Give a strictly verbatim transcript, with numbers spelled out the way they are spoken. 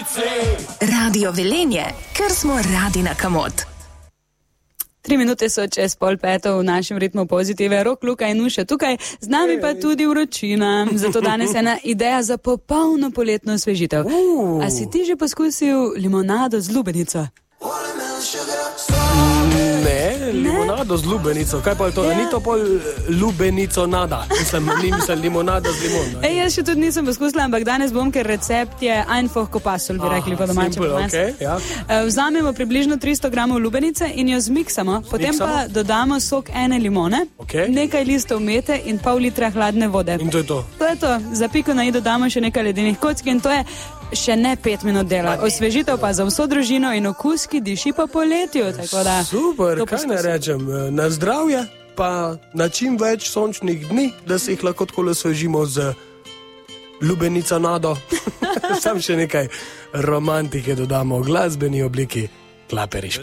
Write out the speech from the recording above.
Radio Velenje, ker smo radi na kamot. Tri minute so čez pol peto v našem ritmu Pozitive. Rok, Luka in Nuša tukaj, z nami pa tudi vročina. Zato danes ena ideja za popolno poletno osvežitev. Uh. A si ti že poskusil limonado z lubenico? Ne, limonado z lubenico. Kaj pa je to? Ja. Ni to pol lubenico nada. Mislim, ni mislim limonada z limono. Ej, jaz še tudi nisem poskusila, ampak danes bom, ker recept je einfach kopasol, bi rekli po domačem. Okay, ja. Vzamemo približno tristo gramov lubenice in jo zmiksamo, potem pa dodamo sok ene limone, okay. nekaj listov mete in pol litra hladne vode. In to je to? To je to. Za piko na i dodamo še nekaj ledenih kock in to je še ne pet minut dela. Osvežitev pa za vso družino in okus, ki diši po poletju. Tako da, super, kaj ne rečem? Na zdravje, pa na čim več sončnih dni, da se jih lahko tako osvežimo z lubenico nado. Sam še nekaj romantike dodamo v glasbeni obliki. Klaperiš.